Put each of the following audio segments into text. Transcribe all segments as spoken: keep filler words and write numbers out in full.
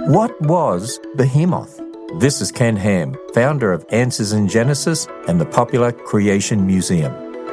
What was Behemoth? This is Ken Ham, founder of Answers in Genesis and the popular Creation Museum.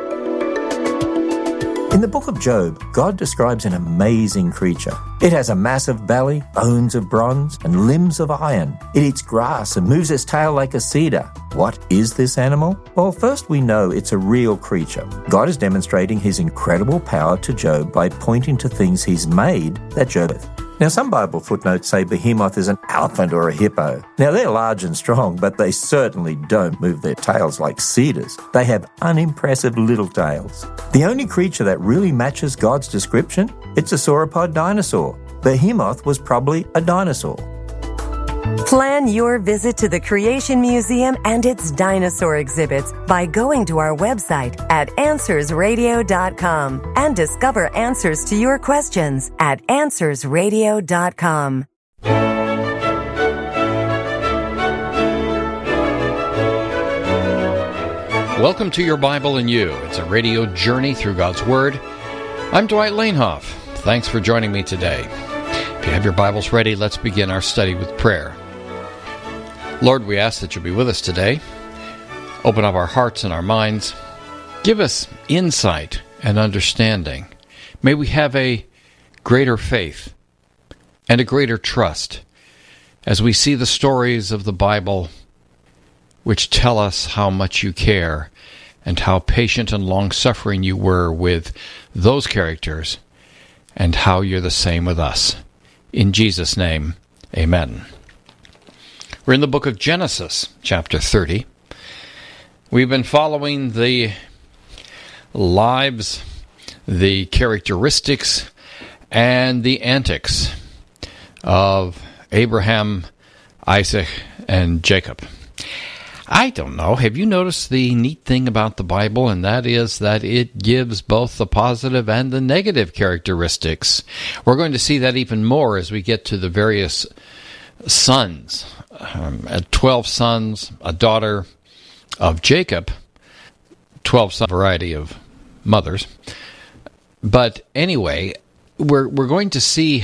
In the book of Job, God describes an amazing creature. It has a massive belly, bones of bronze, and limbs of iron. It eats grass and moves its tail like a cedar. What is this animal? Well, first we know it's a real creature. God is demonstrating his incredible power to Job by pointing to things he's made that Job hath. Now, some Bible footnotes say Behemoth is an elephant or a hippo. Now, they're large and strong, but they certainly don't move their tails like cedars. They have unimpressive little tails. The only creature that really matches God's description, it's a sauropod dinosaur. Behemoth was probably a dinosaur. Plan your visit to the Creation Museum and its dinosaur exhibits by going to our website at answers radio dot com and discover answers to your questions at answers radio dot com. Welcome to Your Bible and You. It's a radio journey through God's Word. I'm Dwight Lanehoff. Thanks for joining me today. If you have your Bibles ready, let's begin our study with prayer. Lord, we ask that you'll be with us today. Open up our hearts and our minds. Give us insight and understanding. May we have a greater faith and a greater trust as we see the stories of the Bible which tell us how much you care and how patient and long-suffering you were with those characters and how you're the same with us. In Jesus' name, amen. We're in the book of Genesis, chapter thirty. We've been following the lives, the characteristics, and the antics of Abraham, Isaac, and Jacob. I don't know. Have you noticed the neat thing about the Bible? And that is that it gives both the positive and the negative characteristics. We're going to see that even more as we get to the various sons. Um, twelve sons, a daughter of Jacob, twelve sons, variety of mothers. But anyway, we're we're going to see